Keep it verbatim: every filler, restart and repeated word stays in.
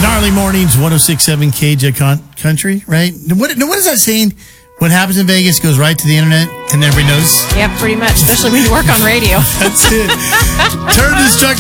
Gnarly Mornings, one oh six point seven K J con- Country, right? What, what is that saying? What happens in Vegas goes right to the internet and everybody knows? Yeah, pretty much, especially when you work on radio. That's it. Turn this truck